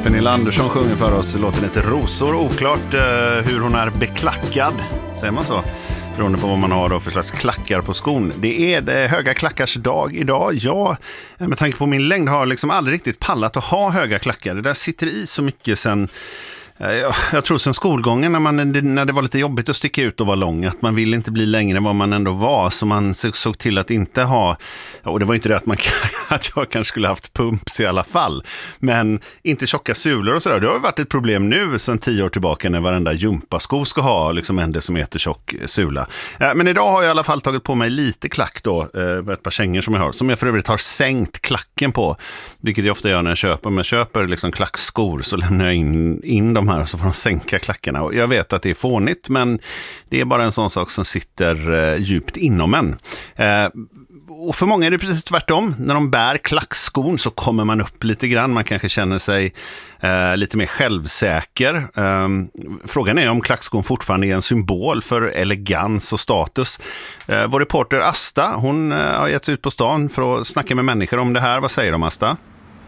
Pernilla Andersson sjunger för oss. Låten heter Rosor. Oklart hur hon är beklackad. Säger man så? Beroende på vad man har då för slags klackar på skon. Det är det höga klackars dag idag. Jag, med tanke på min längd, har liksom aldrig riktigt pallat att ha höga klackar. Det där sitter i så mycket sen... Jag tror sen skolgången när det var lite jobbigt att sticka ut och vara lång, att man ville inte bli längre än vad man ändå var, så man såg till att inte ha, och det var inte det att jag kanske skulle haft pumps i alla fall, men inte tjocka sulor och sådär. Det har ju varit ett problem nu sedan 10 år tillbaka när varenda gympasko ska ha liksom 1 decimeter tjock sula. Men idag har jag i alla fall tagit på mig lite klack då, ett par kängor som jag har, som jag för övrigt har sänkt klacken på, vilket jag ofta gör när jag köper. Om jag köper liksom klackskor så lämnar jag in dem här så får de sänka klackarna. Och jag vet att det är fånigt, men det är bara en sån sak som sitter djupt inom en. Och för många är det precis tvärtom. När de bär klackskon så kommer man upp lite grann. Man kanske känner sig lite mer självsäker. Frågan är om klackskon fortfarande är en symbol för elegans och status. Vår reporter Asta, hon har gett sig ut på stan för att snacka med människor om det här. Vad säger de, Asta?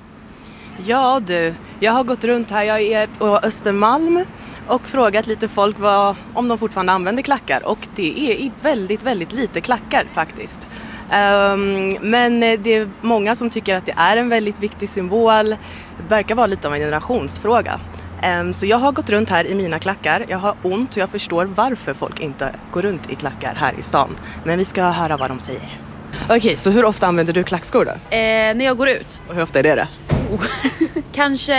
Ja du, jag har gått runt här, jag är på Östermalm och frågat lite folk om de fortfarande använder klackar, och det är i väldigt, väldigt lite klackar faktiskt. Men det är många som tycker att det är en väldigt viktig symbol, det verkar vara lite av en generationsfråga. Så jag har gått runt här i mina klackar, jag har ont och jag förstår varför folk inte går runt i klackar här i stan, men vi ska höra vad de säger. Okej, så hur ofta använder du klackskor då? När jag går ut. Och hur ofta är det? Kanske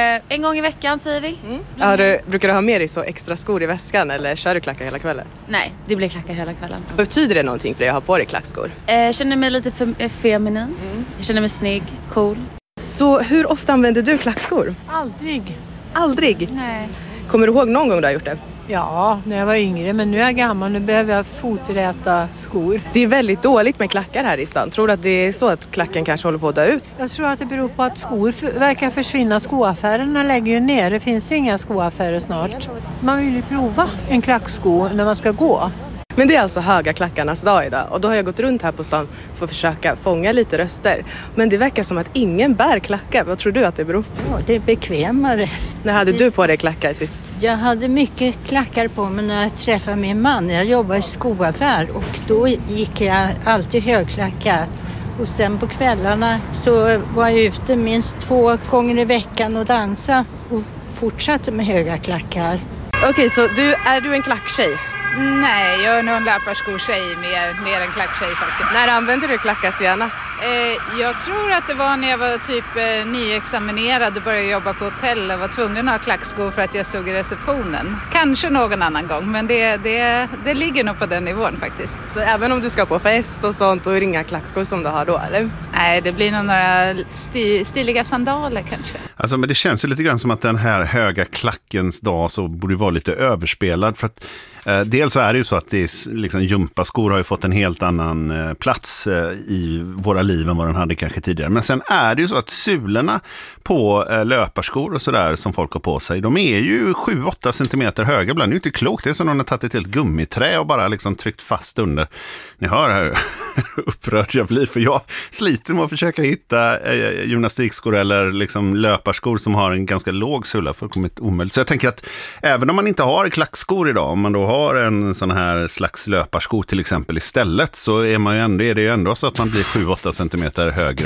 1 gång i veckan, säger vi. Brukar du ha med dig så extra skor i väskan eller kör du klackar hela kvällen? Nej, det blir klackar hela kvällen. Betyder det någonting för dig att ha på dig klackskor? Jag känner mig lite feminin. Jag känner mig snygg, cool. Så hur ofta använder du klackskor? Aldrig. Aldrig? Nej. Kommer du ihåg någon gång du har gjort det? Ja, när jag var yngre, men nu är jag gammal. Nu behöver jag foträta skor. Det är väldigt dåligt med klackar här i stan. Tror du att det är så att klacken kanske håller på att dö ut? Jag tror att det beror på att skor verkar försvinna. Skoaffärerna lägger ju ner. Det finns ju inga skoaffärer snart. Man vill ju prova en klacksko när man ska gå. Men det är alltså höga klackarnas dag idag, och då har jag gått runt här på stan för att försöka fånga lite röster. Men det verkar som att ingen bär klackar. Vad tror du att det beror på? Ja, det är bekvämare. När hade du på dig klackar sist? Jag hade mycket klackar på mig när jag träffade min man. Jag jobbade i skoaffär och då gick jag alltid högklackat. Och sen på kvällarna så var jag ute minst 2 gånger i veckan och dansa och fortsatte med höga klackar. Okej, så är du en klacktjej? Nej, jag är nog en löparskotjej mer än klacktjej faktiskt. När använde du klackar senast? Jag tror att det var när jag var typ nyexaminerad och började jobba på hotell och var tvungen att ha klackskor för att jag stod i receptionen. Kanske någon annan gång, men det ligger nog på den nivån faktiskt. Så även om du ska på fest och sånt, och inga klackskor som du har då, eller? Nej, det blir nog några stiliga sandaler kanske. Alltså, men det känns ju lite grann som att den här höga klackens dag så borde vara lite överspelad, för att dels så är det ju så att det är, liksom, gympaskor har ju fått en helt annan plats i våra liv än vad den hade kanske tidigare. Men sen är det ju så att sulorna på löparskor och sådär som folk har på sig, de är ju 7-8 centimeter höga ibland. Det är ju inte klokt. Det är som om de har tagit ett helt gummiträ och bara liksom tryckt fast under. Ni hör här hur upprörd jag blir, för jag sliter med att försöka hitta gymnastikskor eller liksom löparskor som har en ganska låg sula, fullkomligt omöjligt. Så jag tänker att även om man inte har klackskor idag, om man då har en sån här slags löparsko till exempel istället, så är det ju ändå så att man blir 7-8 centimeter högre.